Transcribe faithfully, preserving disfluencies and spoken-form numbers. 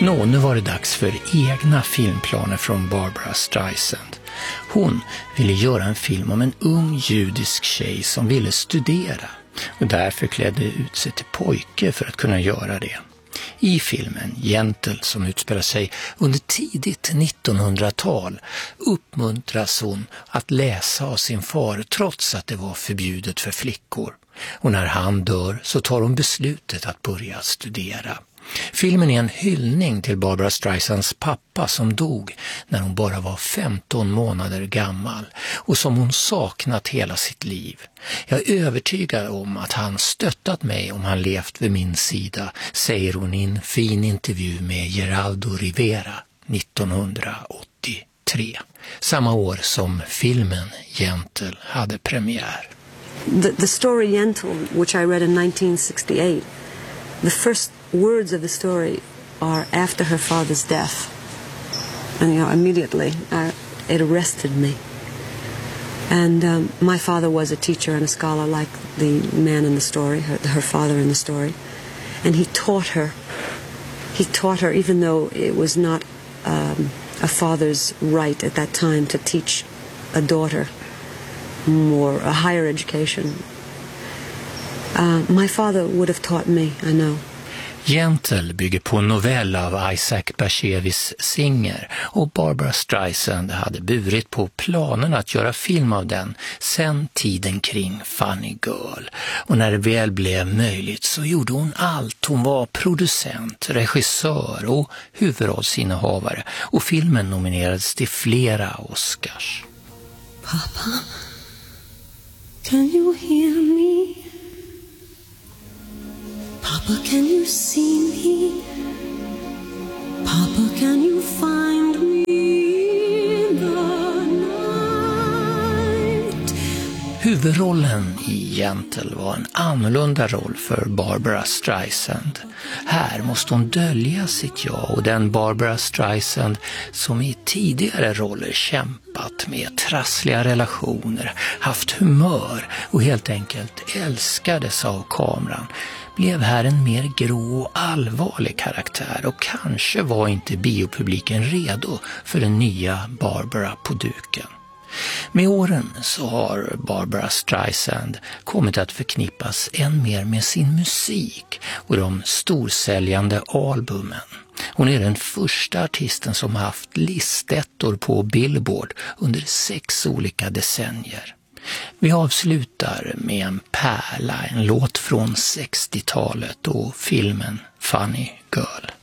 Nå, nu var det dags för egna filmplaner från Barbra Streisand. Hon ville göra en film om en ung judisk tjej som ville studera och därför klädde ut sig till pojke för att kunna göra det. I filmen Gentle, som utspelar sig under tidigt nittonhundratal, uppmuntras hon att läsa av sin far trots att det var förbjudet för flickor. Och när han dör så tar hon beslutet att börja studera. Filmen är en hyllning till Barbra Streisands pappa som dog när hon bara var femton månader gammal och som hon saknat hela sitt liv. Jag är övertygad om att han stöttat mig om han levt vid min sida, säger hon i en fin intervju med Geraldo Rivera nittonhundraåttiotre. Samma år som filmen Gentle hade premiär. The, the story Gentle, which I read in nineteen sixty-eight, the first words of the story are after her father's death, and you know immediately uh, it arrested me. And um, my father was a teacher and a scholar like the man in the story, her, her father in the story, and he taught her. He taught her, even though it was not um, a father's right at that time to teach a daughter more a higher education. Uh, my father would have taught me, I know. Gentle bygger på en novell av Isaac Bashevis Singer och Barbra Streisand hade burit på planen att göra film av den sen tiden kring Funny Girl. Och när det väl blev möjligt så gjorde hon allt. Hon var producent, regissör och huvudrollsinnehavare och filmen nominerades till flera Oscars. Papa, can you hear me? Papa, can you see me? Papa, can you find me in the night? Huvudrollen i Gentle var en annorlunda roll för Barbra Streisand. Här måste hon dölja sitt jag och den Barbra Streisand som i tidigare roller kämpat med trassliga relationer, haft humör och helt enkelt älskades av kameran, blev här en mer grå och allvarlig karaktär och kanske var inte biopubliken redo för den nya Barbara på duken. Med åren så har Barbra Streisand kommit att förknippas än mer med sin musik och de storsäljande albumen. Hon är den första artisten som haft listettor på Billboard under sex olika decennier. Vi avslutar med en pärla, en låt från sextiotalet och filmen Funny Girl.